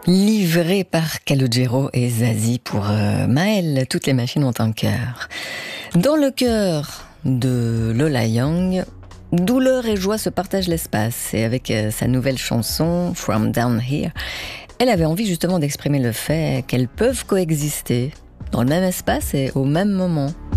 Livré par Calogero et Zazie pour Maël, toutes les machines ont un cœur. Dans le cœur de Lola Young, douleur et joie se partagent l'espace. Et avec sa nouvelle chanson, From Down Here, elle avait envie justement d'exprimer le fait qu'elles peuvent coexister dans le même espace et au même moment.